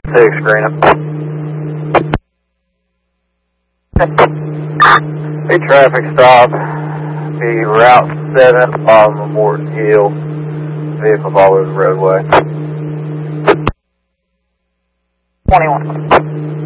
Take screen up. A traffic stop. Be Route 7 at the bottom of Morton Hill. Vehicles all over the roadway. 21.